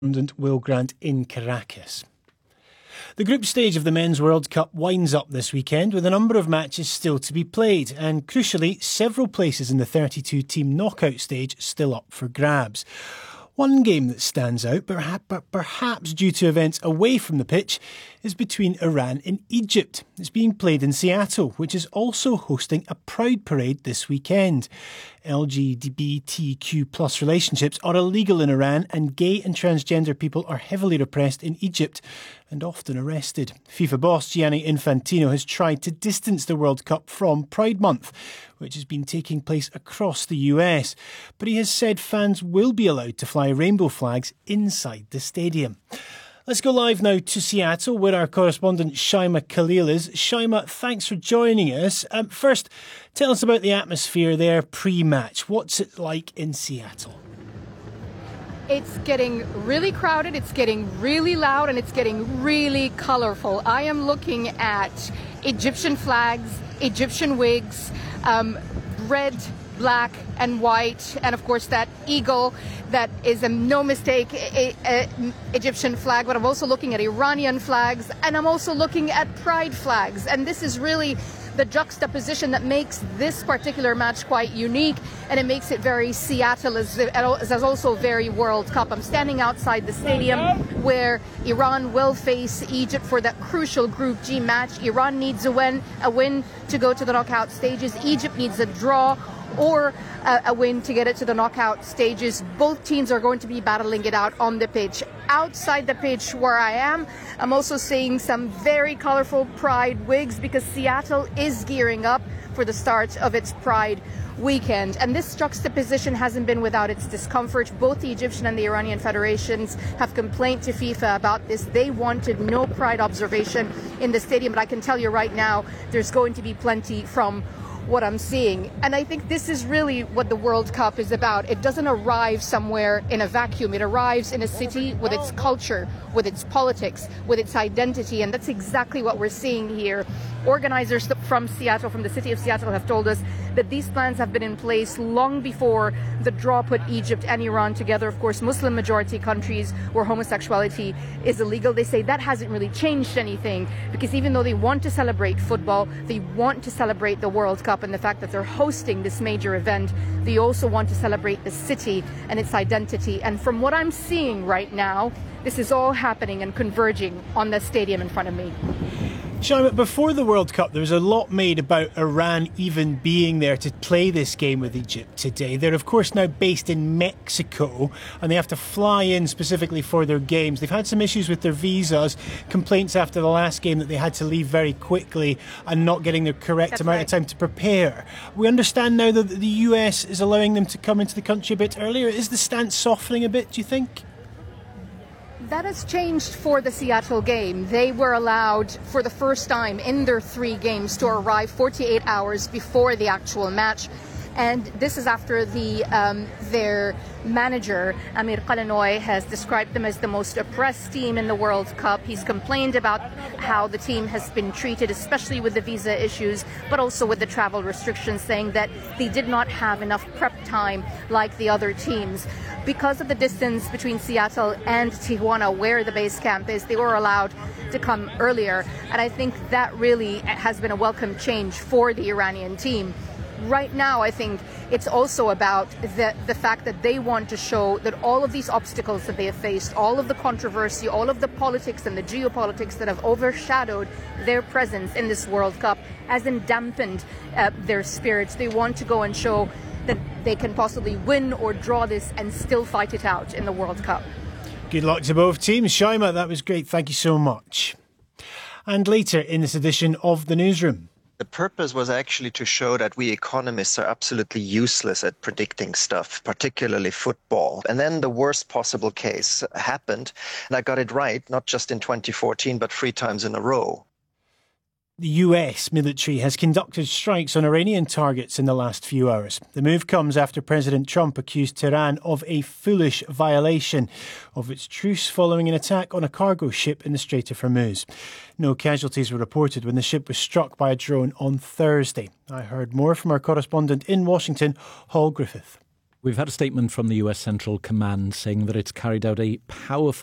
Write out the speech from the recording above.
Will Grant in Caracas. The group stage of the Men's World Cup winds up this weekend with a number of matches still to be played and, crucially, several places in the 32-team knockout stage still up for grabs. One game that stands out, perhaps due to events away from the pitch, is between Iran and Egypt. It's being played in Seattle, which is also hosting a Pride Parade this weekend. LGBTQ+ relationships are illegal in Iran, and gay and transgender people are heavily repressed in Egypt and often arrested. FIFA boss Gianni Infantino has tried to distance the World Cup from Pride Month, which has been taking place across the US. But he has said fans will be allowed to fly rainbow flags inside the stadium. Let's go live now to Seattle, where our correspondent Shaima Khalil is. Shaima, thanks for joining us. First, tell us about the atmosphere there pre-match. What's it like in Seattle? It's getting really crowded, it's getting really loud, and it's getting really colourful. I am looking at Egyptian flags, Egyptian wigs, red, black and white, and of course that eagle that is no mistake a Egyptian flag, but I'm also looking at Iranian flags, and I'm also looking at pride flags, and this is really the juxtaposition that makes this particular match quite unique, and it makes it very Seattle as also very World Cup. I'm standing outside the stadium where Iran will face Egypt for that crucial Group G match. Iran needs a win to go to the knockout stages. Egypt needs a draw or a win to get it to the knockout stages. Both teams are going to be battling it out on the pitch. Outside the pitch where I am, I'm also seeing some very colorful pride wigs because Seattle is gearing up for the start of its Pride weekend. And this juxtaposition hasn't been without its discomfort. Both the Egyptian and the Iranian federations have complained to FIFA about this. They wanted no pride observation in the stadium, but I can tell you right now, there's going to be plenty from what I'm seeing. And I think this is really what the World Cup is about. It doesn't arrive somewhere in a vacuum. It arrives in a city with its culture, with its politics, with its identity. And that's exactly what we're seeing here. Organizers from Seattle, from the city of Seattle, have told us that these plans have been in place long before the draw put Egypt and Iran together. Of course, Muslim majority countries where homosexuality is illegal. They say that hasn't really changed anything because even though they want to celebrate football, they want to celebrate the World Cup and the fact that they're hosting this major event. They also want to celebrate the city and its identity. And from what I'm seeing right now, this is all happening and converging on the stadium in front of me. Shaima, before the World Cup, there was a lot made about Iran even being there to play this game with Egypt today. They're, of course, now based in Mexico, and they have to fly in specifically for their games. They've had some issues with their visas, complaints after the last game that they had to leave very quickly and not getting the correct amount of time to prepare. We understand now that the US is allowing them to come into the country a bit earlier. Is the stance softening a bit, do you think? That has changed for the Seattle game. They were allowed for the first time in their 3 games to arrive 48 hours before the actual match. And this is after their manager, Amir Kalanoy, has described them as the most oppressed team in the World Cup. He's complained about how the team has been treated, especially with the visa issues, but also with the travel restrictions, saying that they did not have enough prep time like the other teams. Because of the distance between Seattle and Tijuana, where the base camp is, they were allowed to come earlier. And I think that really has been a welcome change for the Iranian team. Right now, I think it's also about the fact that they want to show that all of these obstacles that they have faced, all of the controversy, all of the politics and the geopolitics that have overshadowed their presence in this World Cup hasn't dampened their spirits. They want to go and show that they can possibly win or draw this and still fight it out in the World Cup. Good luck to both teams. Shaima, that was great. Thank you so much. And later in this edition of The Newsroom. The purpose was actually to show that we economists are absolutely useless at predicting stuff, particularly football. And then the worst possible case happened, and I got it right, not just in 2014, but 3 times in a row. The US military has conducted strikes on Iranian targets in the last few hours. The move comes after President Trump accused Tehran of a foolish violation of its truce following an attack on a cargo ship in the Strait of Hormuz. No casualties were reported when the ship was struck by a drone on Thursday. I heard more from our correspondent in Washington, Hall Griffith. We've had a statement from the US Central Command saying that it's carried out a powerful